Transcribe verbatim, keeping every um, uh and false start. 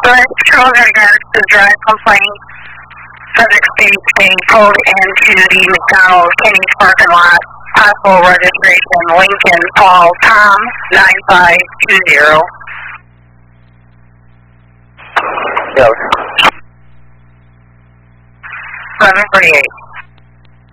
But Charles regards to drive complaint, subject speed being pulled into the McDonald's Kenny's parking lot, possible registration Lincoln Paul Tom nine five two zero. Yes. eleven forty-eight.